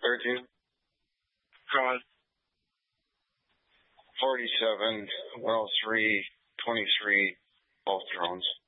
13. Go on. 47, 103, 23, both drones.